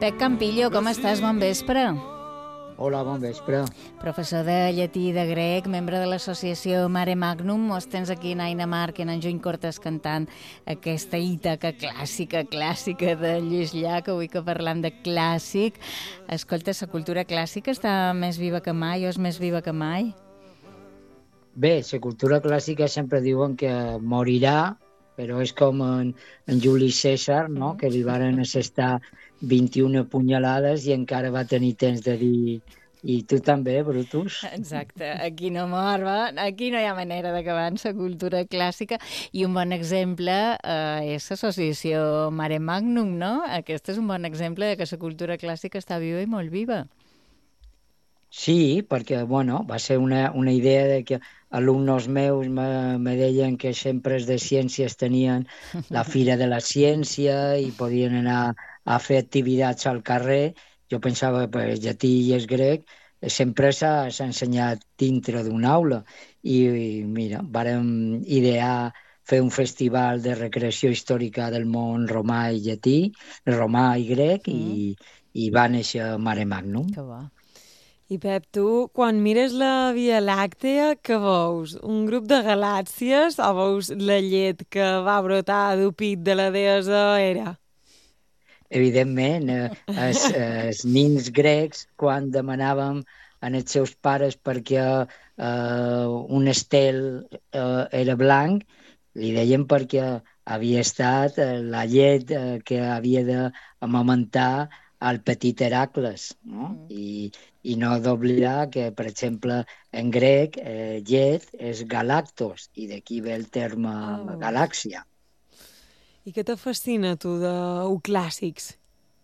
Pep Campillo, com estàs? Bon vespre. Hola, bon vespre. Professor de llatí i de grec, membre de l'associació Mare Magnum. Mos tens aquí en Aina Marc i en Juny Cortes cantant aquesta Ítaca clàssica de Lluís Llach, avui que parlam de clàssic. Escolta, la cultura clàssica està més viva que mai o és més viva que mai? Bé, la cultura clàssica sempre diuen que morirà, però és com en Juli César, no? Que li varen assestar 21 punyalades i encara va tenir temps de dir i tu també, Brutus? Exacte, aquí no mor, aquí no hi ha manera d'acabar amb la cultura clàssica, i un bon exemple és l'associació Mare Magnum, no? Aquest és un bon exemple de que la cultura clàssica està viva i molt viva. Sí, perquè bueno, va ser una idea de que alumnos meus me deien que sempre els de ciències tenien la Fira de la Ciència i podien anar a fer activitats al carrer. Jo pensava que el llatí i el grec sempre s'ha ensenyat dintre d'una aula i mira, vàrem idear fer un festival de recreació històrica del món romà i llatí, romà i grec, i va néixer Mare Magnum. Que bo. I Pep, tu, quan mires la Via Làctea, què veus? Un grup de galàxies o veus la llet que va brotar del pit de la deessa Hera? Evidentment, els nins grecs, quan demanàvem als seus pares perquè un estel era blanc, li deien perquè havia estat la llet que havia d'amamentar al petit Heracles, no? I no d'oblidar que, per exemple, en grec, llet és galactos, i d'aquí ve el terme galàxia. I què te fascina, tu, de clàssics?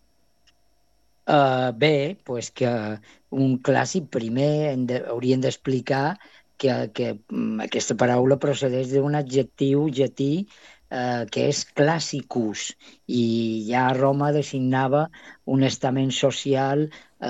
Bé, pues que un clàssic primer hauríem d'explicar que aquesta paraula procedeix d'un adjectiu llatí que és classicus, i ja a Roma designava un estament social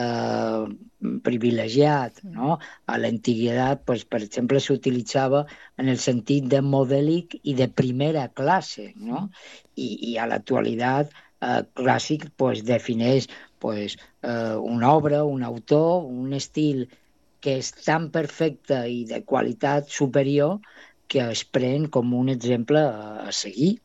privilegiat, no? A l'antiguitat, pues, per exemple, s'utilitzava en el sentit de modèlic i de primera classe, no? I a l'actualitat clàssic pues, defineix pues, una obra, un autor, un estil que és tan perfecte i de qualitat superior que es pren com un exemple a seguir.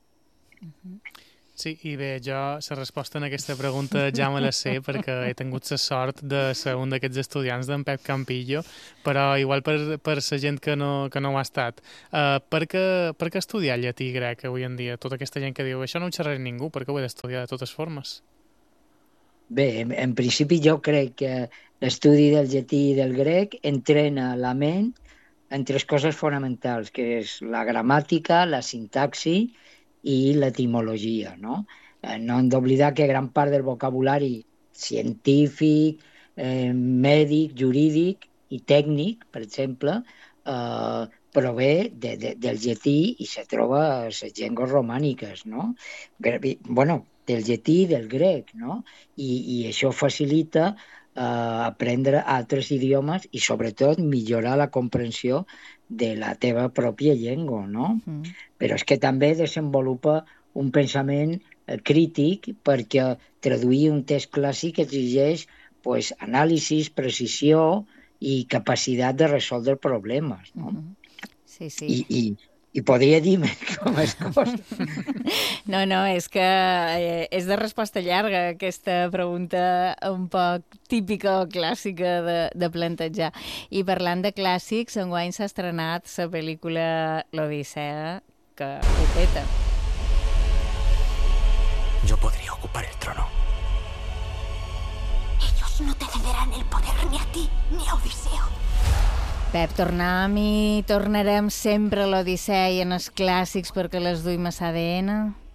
Sí, i bé, jo la resposta en aquesta pregunta ja me la sé perquè he tingut la sort de ser un d'aquests estudiants d'en Pep Campillo, però igual per la gent que no ho ha estat. Per què estudiar llatí i grec avui en dia? Tota aquesta gent que diu això no ho xerraré ningú, per què ho he d'estudiar de totes formes? Bé, en principi jo crec que l'estudi del llatí i del grec entrena la ment en tres coses fonamentals, que és la gramàtica, la sintaxi i l'etimologia, no? No hem d'oblidar que gran part del vocabulari científic, mèdic, jurídic i tècnic, per exemple, prové del llatí i se troba a les llengües romàniques, no? Bueno, del llatí i del grec, no? I això facilita aprendre altres idiomes i, sobretot, millorar la comprensió de la teva pròpia llengua, no? Però és que també desenvolupa un pensament crític, perquè traduir un text clàssic exigeix pues, anàlisis, precisió i capacitat de resoldre problemes, no? Sí, sí. I podria dir-me com es cosa. No, és que és de resposta llarga aquesta pregunta un poc típica o clàssica de plantejar. I parlant de clàssics, enguany s'ha estrenat la pel·lícula L'Odissea, que ho peta. Yo podría ocupar el trono. Ellos no te cederán el poder ni a ti ni a Odiseo. Pep, tornarem sempre a l'Odissea i en els clàssics perquè les duim a l'ADN?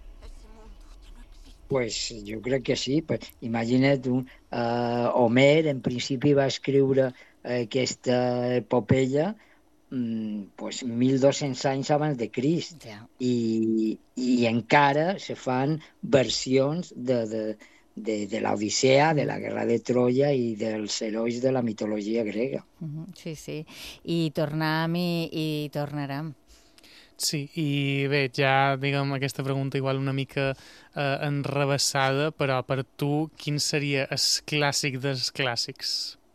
Pues jo crec que sí. Imagina't, Homer en principi va escriure aquesta epopeia pues 1.200 anys abans de Crist, i encara se fan versions de l'Odissea, de la Guerra de Troia i dels herois de la mitologia grega. Sí, sí. I tornem i tornarem. Sí, i bé, ja, diguem, aquesta pregunta igual una mica enrevessada, però per tu, quin seria el clàssic dels clàssics?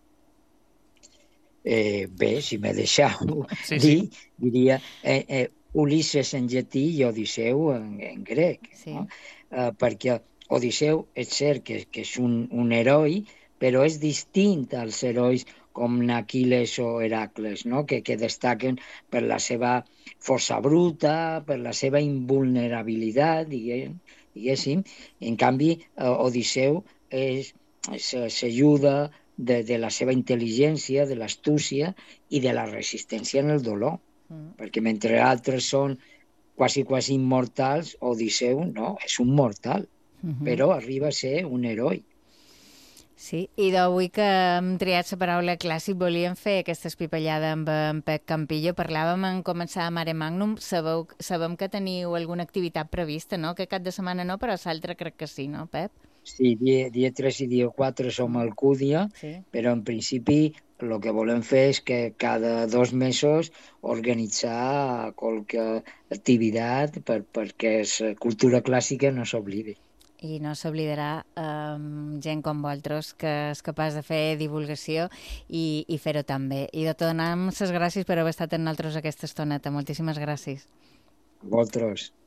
Bé, si me deixeu Sí, sí. dir, diria Ulisses en llatí i Odisseu en grec. Sí. No? Perquè Odisseu és cert que és un heroi, però és distint als herois com Aquil·les o Heracles, no? que destaquen per la seva força bruta, per la seva invulnerabilitat, diguéssim. En canvi, Odisseu s'ajuda de la seva intel·ligència, de l'astúcia i de la resistència en el dolor. Perquè mentre altres són quasi immortals, Odisseu no, és un mortal, però arriba a ser un heroi. Sí, i d'avui que hem triat la paraula clàssic volíem fer aquesta espipallada amb en Pep Campillo. Parlàvem en començar a Mare Magnum, sabem que teniu alguna activitat prevista, no? Que cap de setmana no, però l'altre crec que sí, no, Pep? Sí, dia 3 i dia 4 som a Alcúdia, Sí. però en principi el que volem fer és que cada 2 mesos organitzar qualque activitat perquè la cultura clàssica no s'oblidi. I no s'oblidarà gent com vosaltres que és capaç de fer divulgació i fer-ho també. I de tot donar les gràcies per haver estat amb nosaltres aquesta estoneta. Moltíssimes gràcies. Vosaltres.